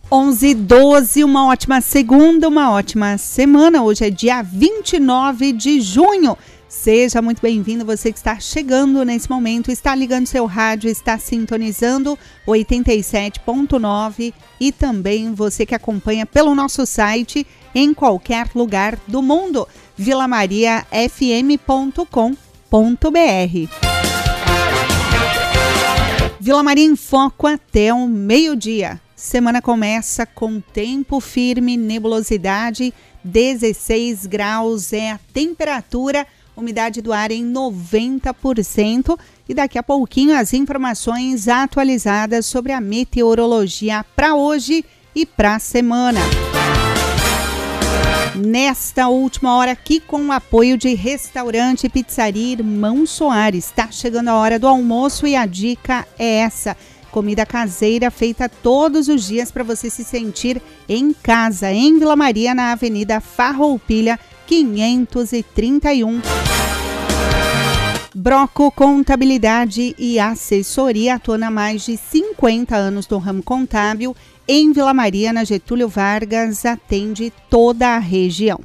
11h12, uma ótima segunda, uma ótima semana. Hoje é dia 29 de junho. Seja muito bem-vindo, você que está chegando nesse momento, está ligando seu rádio, está sintonizando 87.9 e também você que acompanha pelo nosso site em qualquer lugar do mundo, vilamariafm.com.br. Vila Maria em Foco até o meio-dia. Semana começa com tempo firme, nebulosidade, 16 graus é a temperatura, umidade do ar em 90% e daqui a pouquinho as informações atualizadas sobre a meteorologia para hoje e para a semana. Nesta última hora aqui com o apoio de Restaurante e Pizzaria Irmão Soares, está chegando a hora do almoço e a dica é essa. Comida caseira feita todos os dias para você se sentir em casa, em Vila Maria, na Avenida Farroupilha, 531. Broco Contabilidade e Assessoria atua há mais de 50 anos no ramo contábil. Em Vila Maria, na Getúlio Vargas, atende toda a região.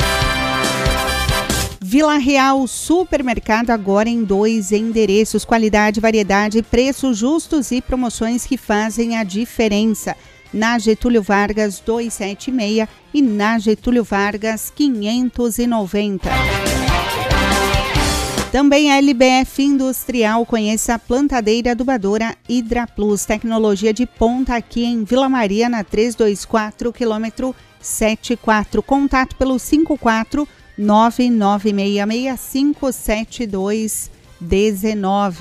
Vila Real Supermercado agora em 2 endereços, qualidade, variedade, preços justos e promoções que fazem a diferença. Na Getúlio Vargas 276 e na Getúlio Vargas 590. Também a LBF Industrial, conheça a plantadeira adubadora Hidra Plus, tecnologia de ponta aqui em Vila Maria, na 324 km 74. Contato pelo 54 996657219.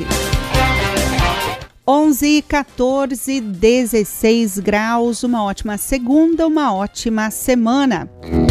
11h14, 16 graus, uma ótima segunda, uma ótima semana.